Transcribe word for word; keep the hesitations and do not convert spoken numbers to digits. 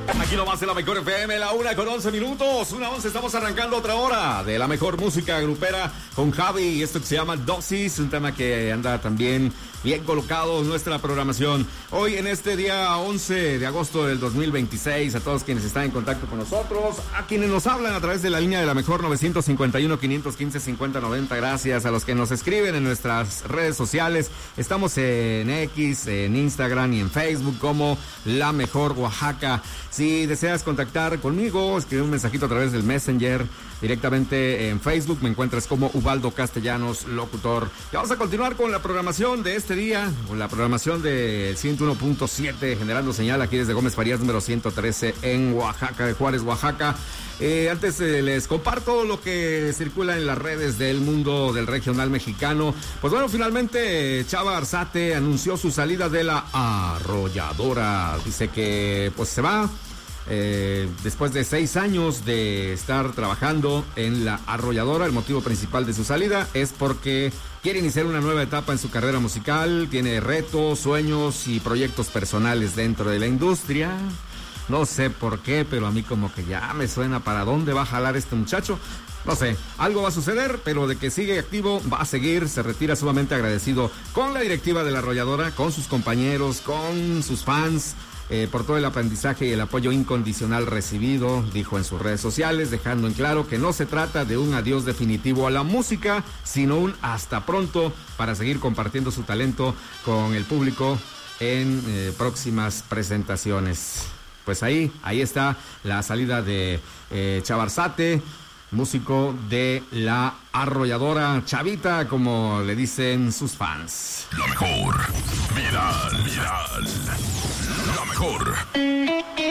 Aquí nomás en la mejor F M, la una con once minutos, una once, estamos arrancando otra hora de la mejor música grupera con Javi, y esto que se llama Dosis, un tema que anda también bien colocado en nuestra programación. Hoy en este día once de agosto del dos mil veintiséis, a todos quienes están en contacto con nosotros, a quienes nos hablan a través de la línea de la mejor nueve cinco uno, quinientos quince, cincuenta noventa, gracias a los que nos escriben en nuestras redes sociales. Estamos en X, en Instagram y en Facebook como La Mejor Oaxaca. Si deseas contactar conmigo, escribe un mensajito a través del Messenger, directamente en Facebook me encuentras como Ubaldo Castellanos, locutor. Y vamos a continuar con la programación de este día, con la programación del ciento uno punto siete, generando señal aquí desde Gómez Farías número ciento trece en Oaxaca, de Juárez, Oaxaca. Eh, antes eh, les comparto lo que circula en las redes del mundo del regional mexicano. Pues bueno, finalmente Chava Arzate anunció su salida de la Arrolladora. Dice que pues se va eh, después de seis años de estar trabajando en la Arrolladora. El motivo principal de su salida es porque quiere iniciar una nueva etapa en su carrera musical. Tiene retos, sueños y proyectos personales dentro de la industria. No sé por qué, pero a mí como que ya me suena para dónde va a jalar este muchacho. No sé, algo va a suceder, pero de que sigue activo, va a seguir. Se retira sumamente agradecido con la directiva de la Arrolladora, con sus compañeros, con sus fans, eh, por todo el aprendizaje y el apoyo incondicional recibido, dijo en sus redes sociales, dejando en claro que no se trata de un adiós definitivo a la música, sino un hasta pronto para seguir compartiendo su talento con el público en eh, próximas presentaciones. Pues ahí, ahí está la salida de eh, Chava Arzate, músico de la Arrolladora, Chavita, como le dicen sus fans. La mejor, viral, viral, la mejor.